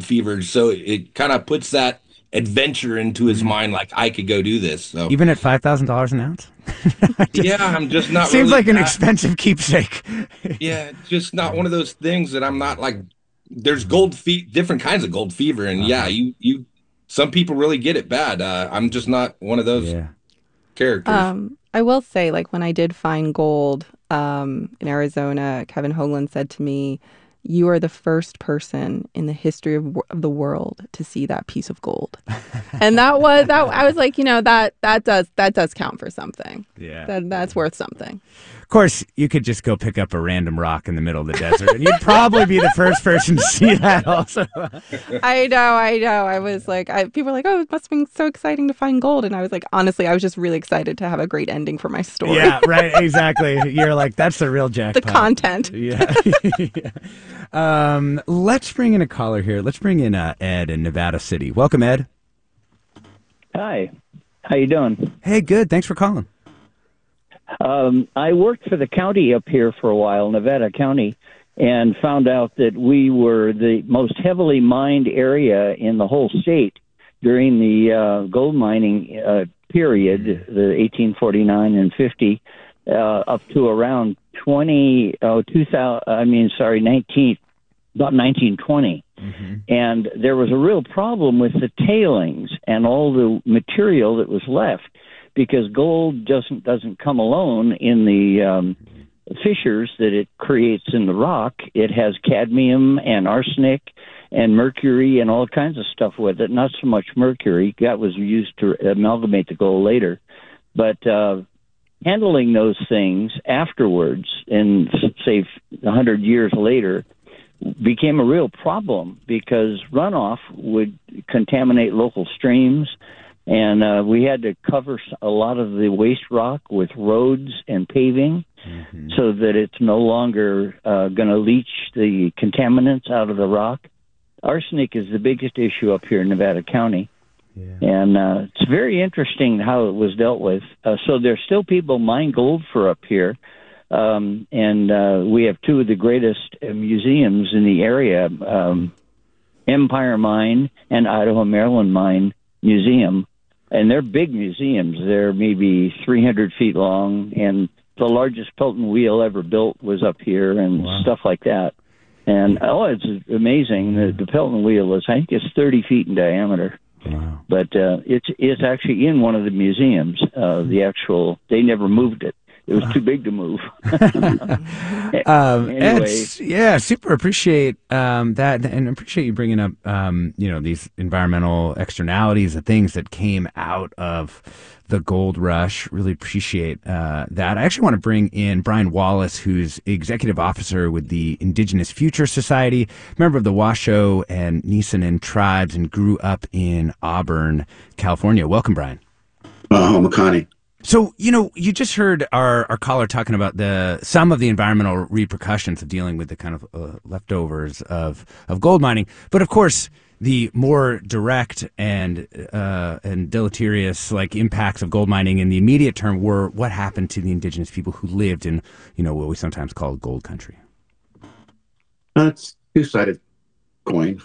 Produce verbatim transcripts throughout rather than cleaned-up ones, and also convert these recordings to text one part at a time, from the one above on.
fever. So it, it kind of puts that adventure into his Mhm. mind, like I could go do this. So Even at five thousand dollars an ounce? yeah, Just I'm just not seems really like an that. expensive keepsake. Yeah, just not Yeah. one of those things that I'm Yeah. not like. There's Uh-huh. gold feet, different kinds of gold fever, and yeah, Uh-huh. you you. Some people really get it bad. Uh, I'm just not one of those Yeah. characters. Um, I will say, like when I did find gold um, in Arizona, Kevin Hoagland said to me, "You are the first person in the history of, w- of the world to see that piece of gold." And that was that. I was like, you know, that that does that does count for something. Yeah. That that's worth something. Of course, you could just go pick up a random rock in the middle of the desert, and you'd probably be the first person to see that also. I know, I know. I was like, I, people were like, "Oh, it must have been so exciting to find gold," and I was like, honestly, I was just really excited to have a great ending for my story. Yeah, right, exactly. You're like, that's the real The jackpot. content. Yeah. Yeah. Um, let's bring in a caller here. Let's bring in uh, Ed in Nevada City. Welcome, Ed. Hi, how you doing? Hey, good. Thanks for calling. Um, I worked for the county up here for a while, Nevada County, and found out that we were the most heavily mined area in the whole state during the uh, gold mining uh, period, the eighteen forty-nine and fifty, uh, up to around twenty, oh, two thousand, I mean, sorry, nineteen, about nineteen twenty. Mm-hmm. And there was a real problem with the tailings and all the material that was left, because gold doesn't doesn't come alone in the um, fissures that it creates in the rock. It has cadmium and arsenic and mercury and all kinds of stuff with it. Not so much mercury. That was used to amalgamate the gold later. But uh, handling those things afterwards, in, say, a hundred years later, became a real problem, because runoff would contaminate local streams, and uh, we had to cover a lot of the waste rock with roads and paving, Mm-hmm. so that it's no longer uh, going to leach the contaminants out of the rock. Arsenic is the biggest issue up here in Nevada County, Yeah. and uh, it's very interesting how it was dealt with. Uh, so there's still people mine gold for up here. Um, and uh, we have two of the greatest uh, museums in the area, um, Empire Mine and Idaho Maryland Mine Museum. And they're big museums. They're maybe three hundred feet long, and the largest Pelton wheel ever built was up here, and Wow. stuff like that. And, oh, it's amazing. The, the Pelton wheel is, I think it's thirty feet in diameter. Wow. But uh, it's, it's actually in one of the museums. Uh, the actual, they never moved it. It was too big to move. Um, Anyway. Ed, yeah, super appreciate um, that, and appreciate you bringing up, um, you know, these environmental externalities, the things that came out of the gold rush. Really appreciate uh, that. I actually want to bring in Brian Wallace, who's executive officer with the Indigenous Future Society, member of the Washoe and Nisenan tribes, and grew up in Auburn, California. Welcome, Brian. Uh, Makani. So, you know, you just heard our, our caller talking about the some of the environmental repercussions of dealing with the kind of uh, leftovers of, of gold mining. But, of course, the more direct and uh, and deleterious like impacts of gold mining in the immediate term were what happened to the indigenous people who lived in, you know, what we sometimes call gold country. That's two-sided coin.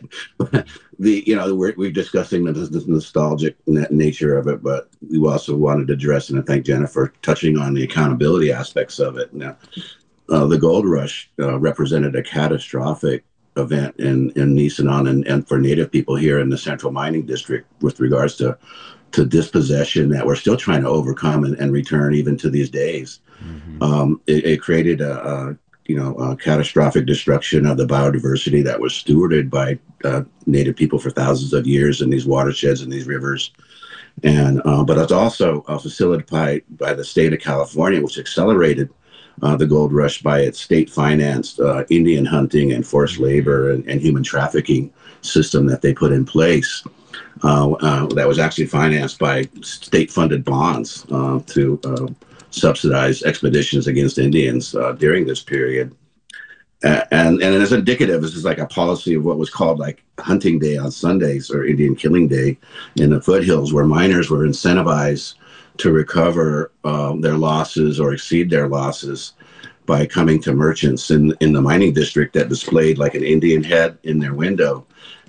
the you know we're we're discussing the, the nostalgic na- nature of it, but we also wanted to address, and I thank Jennifer touching on the accountability aspects of it. Now, uh, the gold rush uh, represented a catastrophic event in in Nisenan and, and for Native people here in the Central Mining District with regards to to dispossession that we're still trying to overcome and, and return even to these days. Mm-hmm. Um, it, it created a, a you know, uh, catastrophic destruction of the biodiversity that was stewarded by uh, Native people for thousands of years in these watersheds and these rivers. And uh, but it's also uh, facilitated by, by the state of California, which accelerated uh, the gold rush by its state-financed uh, Indian hunting and forced labor and, and human trafficking system that they put in place. Uh, uh, that was actually financed by state-funded bonds uh, to uh, subsidize expeditions against Indians uh, during this period. Uh, and and as indicative, this is like a policy of what was called like hunting day on Sundays, or Indian killing day in the foothills, where miners were incentivized to recover uh, their losses or exceed their losses by coming to merchants in, in the mining district that displayed like an Indian head in their window